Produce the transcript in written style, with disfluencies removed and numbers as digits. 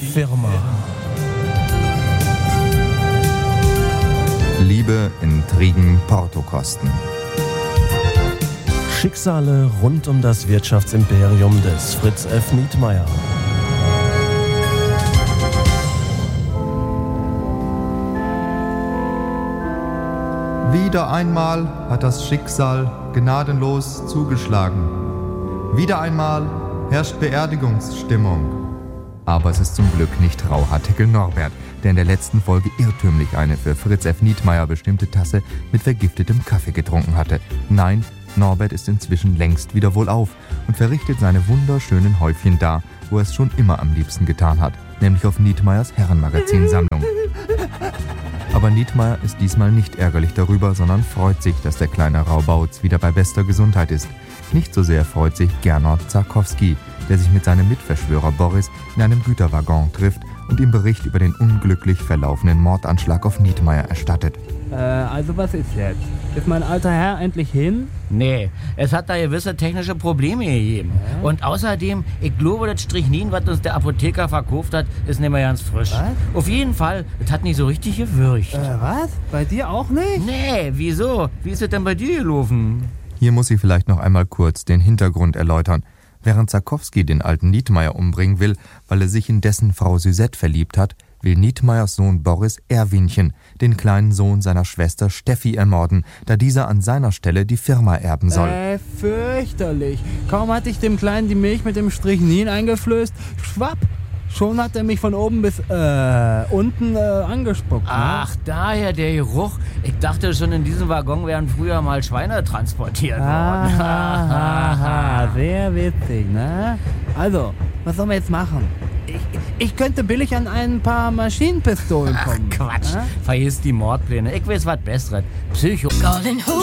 Firma. Liebe, Intrigen, Portokosten. Schicksale rund um das Wirtschaftsimperium des Fritz F. Nietmeyer. Wieder einmal hat das Schicksal gnadenlos zugeschlagen. Wieder einmal herrscht Beerdigungsstimmung. Aber es ist zum Glück nicht Rauhaartickel Norbert, der in der letzten Folge irrtümlich eine für Fritz F. Nietmeyer bestimmte Tasse mit vergiftetem Kaffee getrunken hatte. Nein, Norbert ist inzwischen längst wieder wohlauf und verrichtet seine wunderschönen Häufchen da, wo er es schon immer am liebsten getan hat, nämlich auf Nietmeyers Herrenmagazinsammlung. Aber Nietmeyer ist diesmal nicht ärgerlich darüber, sondern freut sich, dass der kleine Raubauz wieder bei bester Gesundheit ist. Nicht so sehr freut sich Gernot Zarkowski, der sich mit seinem Mitverschwörer Boris in einem Güterwaggon trifft und ihm Bericht über den unglücklich verlaufenen Mordanschlag auf Nietmeyer erstattet. Also was ist jetzt? Ist mein alter Herr endlich hin? Nee, es hat da gewisse technische Probleme gegeben. Und außerdem, ich glaube, das Strychnin, was uns der Apotheker verkauft hat, ist nicht mehr ganz frisch. Was? Auf jeden Fall, es hat nicht so richtig gewürgt. Was? Bei dir auch nicht? Nee, wieso? Wie ist es denn bei dir gelaufen? Hier muss ich vielleicht noch einmal kurz den Hintergrund erläutern. Während Zarkowski den alten Nietmeyer umbringen will, weil er sich in dessen Frau Suzette verliebt hat, will Nietmeyers Sohn Boris Erwinchen, den kleinen Sohn seiner Schwester Steffi, ermorden, da dieser an seiner Stelle die Firma erben soll. Fürchterlich. Kaum hatte ich dem Kleinen die Milch mit dem Strychnin eingeflößt, schwapp, schon hat er mich von oben bis unten angespuckt. Ne? Ach, daher der Geruch. Ich dachte schon, in diesem Waggon wären früher mal Schweine transportiert worden. Aha, sehr witzig, ne? Also, was sollen wir jetzt machen? Ich könnte billig an ein paar Maschinenpistolen kommen. Ach, Quatsch. Vergiss die Mordpläne. Ich weiß was Besseres. Psycho.